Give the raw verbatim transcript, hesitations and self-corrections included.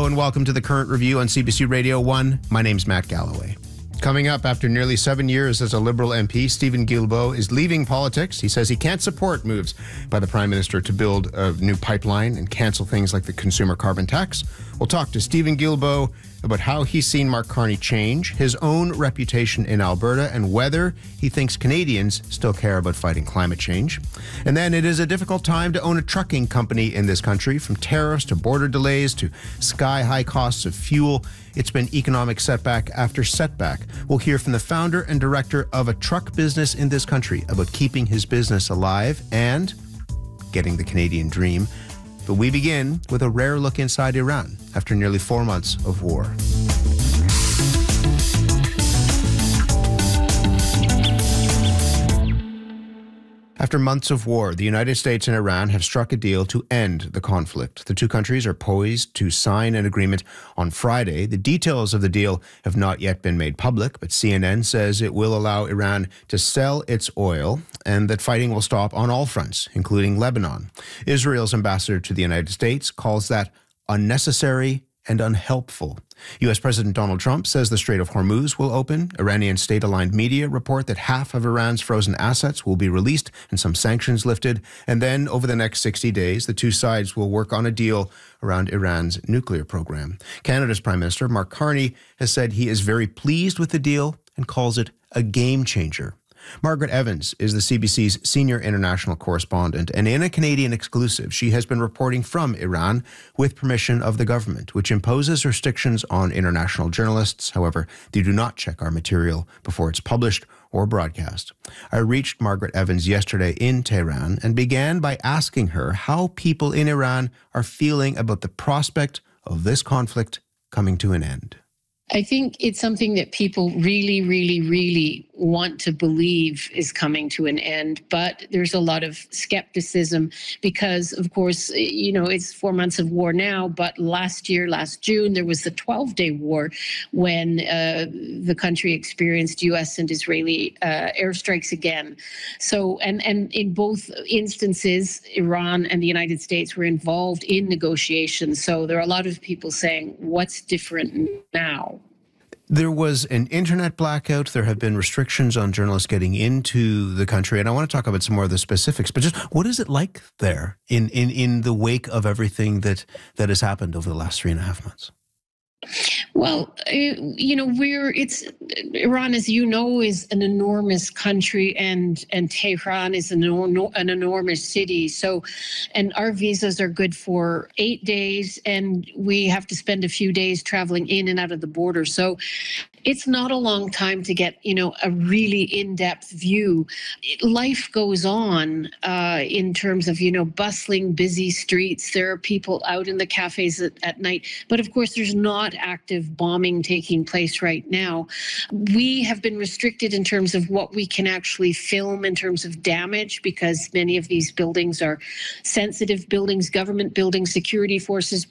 Hello and welcome to the Current Review on C B C Radio one. My name's Matt Galloway. Coming up, after nearly seven years as a Liberal M P, Stephen Guilbeault is leaving politics. He says he can't support moves by the Prime Minister to build a new pipeline and cancel things like the consumer carbon tax. We'll talk to Stephen Guilbeault about how he's seen Mark Carney change, his own reputation in Alberta, and whether he thinks Canadians still care about fighting climate change. And then it is a difficult time to own a trucking company in this country. From tariffs to border delays to sky-high costs of fuel, it's been economic setback after setback. We'll hear from the founder and director of a truck business in this country about keeping his business alive and getting the Canadian dream. But we begin with a rare look inside Iran after nearly four months of war. After months of war, the United States and Iran have struck a deal to end the conflict. The two countries are poised to sign an agreement on Friday. The details of the deal have not yet been made public, but C N N says it will allow Iran to sell its oil and that fighting will stop on all fronts, including Lebanon. Israel's ambassador to the United States calls that unnecessary and unhelpful. U S President Donald Trump says the Strait of Hormuz will open. Iranian state-aligned media report that half of Iran's frozen assets will be released and some sanctions lifted. And then over the next sixty days, the two sides will work on a deal around Iran's nuclear program. Canada's Prime Minister, Mark Carney, has said he is very pleased with the deal and calls it a game changer. Margaret Evans is the C B C's senior international correspondent, and in a Canadian exclusive, she has been reporting from Iran with permission of the government, which imposes restrictions on international journalists. However, they do not check our material before it's published or broadcast. I reached Margaret Evans yesterday in Tehran and began by asking her how people in Iran are feeling about the prospect of this conflict coming to an end. I think it's something that people really, really, really want to believe is coming to an end. But there's a lot of skepticism because, of course, you know, it's four months of war now. But last year, last June, there was the twelve-day war when uh, the country experienced U S and Israeli uh, airstrikes again. So and, and in both instances, Iran and the United States were involved in negotiations. So there are a lot of people saying, what's different now? There was an internet blackout. There have been restrictions on journalists getting into the country. And I want to talk about some more of the specifics. But just what is it like there in, in, in the wake of everything that, that has happened over the last three and a half months? Well, you know, we're it's Iran, as you know, is an enormous country, and and Tehran is an, an enormous city. So, and our visas are good for eight days, and we have to spend a few days traveling in and out of the border. So, it's not a long time to get, you know, a really in-depth view. Life goes on uh, in terms of, you know, bustling, busy streets. There are people out in the cafes at, at night, but of course, there's not active bombing taking place right now. We have been restricted in terms of what we can actually film in terms of damage because many of these buildings are sensitive buildings, government buildings, security forces